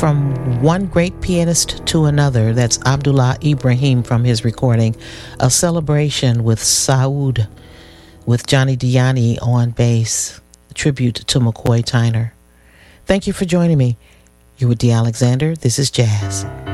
From one great pianist to another, that's Abdullah Ibrahim from his recording, A Celebration with Saud, with Johnny Diani on bass, a tribute to McCoy Tyner. Thank you for joining me. You were Dee Alexander. This is Jazz.